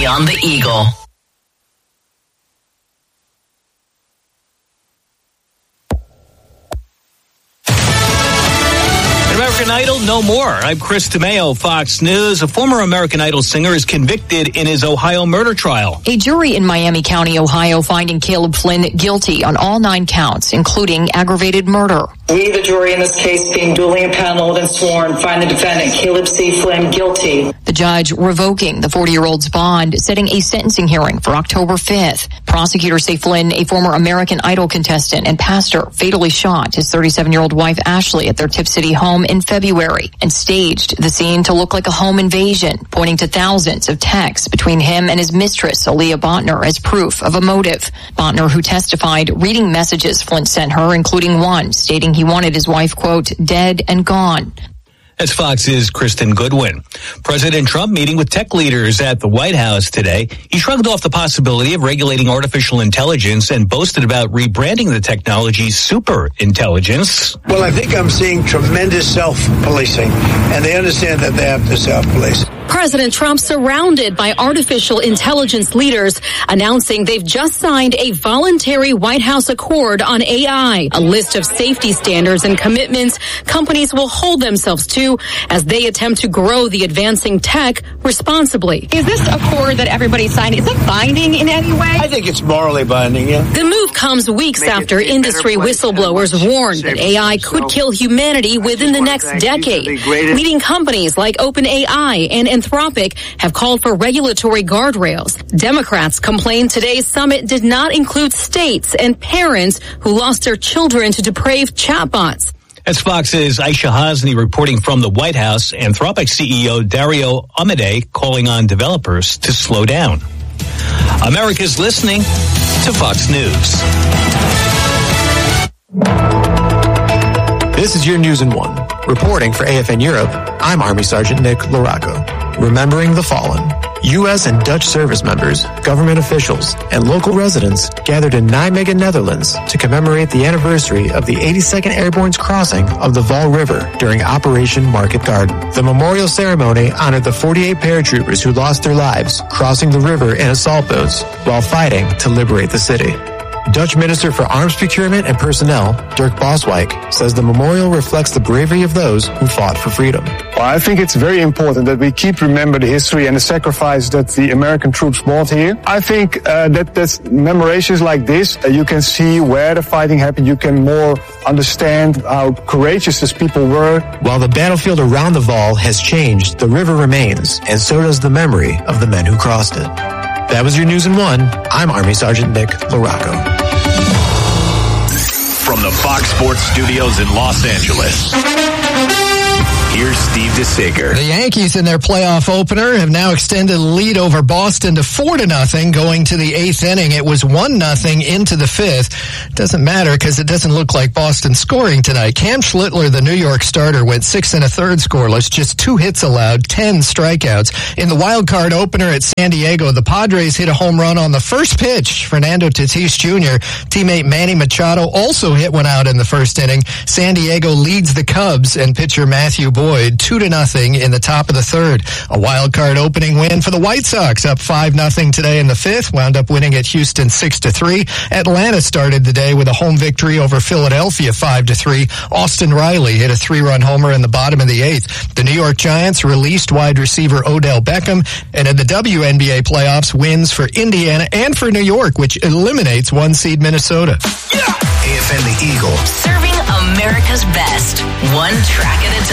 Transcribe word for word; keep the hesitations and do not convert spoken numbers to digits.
on the Eagle. American Idol, no more. I'm Chris DeMeo, Fox News. A former American Idol singer is convicted in his Ohio murder trial. A jury in Miami County, Ohio, finding Caleb Flynn guilty on all nine counts, including aggravated murder. We, the jury in this case, being duly impaneled and sworn, find the defendant, Caleb C. Flynn, guilty. The judge revoking the forty-year-old's bond, setting a sentencing hearing for October fifth. Prosecutors say Flynn, a former American Idol contestant and pastor, fatally shot his thirty-seven-year-old wife, Ashley, at their Tip City home in February and staged the scene to look like a home invasion, pointing to thousands of texts between him and his mistress, Aaliyah Bontner, as proof of a motive. Bontner, who testified, reading messages Flynn sent her, including one stating he wanted his wife, quote, dead and gone. That's Fox's Kristen Goodwin. President Trump meeting with tech leaders at the White House today. He shrugged off the possibility of regulating artificial intelligence and boasted about rebranding the technology super intelligence. Well, I think I'm seeing tremendous self-policing, and they understand that they have to self-police. President Trump surrounded by artificial intelligence leaders announcing they've just signed a voluntary White House accord on A I, a list of safety standards and commitments companies will hold themselves to as they attempt to grow the advancing tech responsibly. Is this accord that everybody signed, is it binding in any way? I think it's morally binding, yeah. The move comes weeks Make after industry whistleblowers warned that A I could kill humanity within the next decade. Leading companies like OpenAI and Anthropic have called for regulatory guardrails. Democrats complained today's summit did not include states and parents who lost their children to depraved chatbots. That's Fox's Aisha Hasni reporting from the White House. Anthropic C E O Dario Amodei calling on developers to slow down. America's listening to Fox News. This is your News in One. Reporting for A F N Europe, I'm Army Sergeant Nick Laraco. Remembering the fallen. U S and Dutch service members, government officials, and local residents gathered in Nijmegen, Netherlands to commemorate the anniversary of the eighty-second Airborne's crossing of the Val River during Operation Market Garden. The memorial ceremony honored the forty-eight paratroopers who lost their lives crossing the river in assault boats while fighting to liberate the city. Dutch Minister for Arms Procurement and Personnel, Dirk Boswijk, says the memorial reflects the bravery of those who fought for freedom. Well, I think it's very important that we keep remember the history and the sacrifice that the American troops brought here. I think uh, that that's commemorations like this, uh, you can see where the fighting happened. You can more understand how courageous these people were. While the battlefield around the Val has changed, the river remains, and so does the memory of the men who crossed it. That was your News in One. I'm Army Sergeant Nick Laraco. From the Fox Sports Studios in Los Angeles, here's Steve DeSager. The Yankees in their playoff opener have now extended a lead over Boston to four to nothing going to the eighth inning. It was one nothing into the fifth. Doesn't matter because it doesn't look like Boston scoring tonight. Cam Schlittler, the New York starter, went six and a third scoreless, just two hits allowed, ten strikeouts. In the wild card opener at San Diego, the Padres hit a home run on the first pitch. Fernando Tatis Junior Teammate Manny Machado also hit one out in the first inning. San Diego leads the Cubs, and pitcher Matthew Boyd two to nothing in the top of the third. A wild card opening win for the White Sox, up five nothing today in the fifth, wound up winning at Houston six to three. Atlanta started the day with a home victory over Philadelphia five to three. Austin Riley hit a three-run homer in the bottom of the eighth. The New York Giants released wide receiver Odell Beckham, and in the W N B A playoffs, wins for Indiana and for New York, which eliminates one seed Minnesota. Yeah! A F N The Eagle. Serving America's best, one track at a time.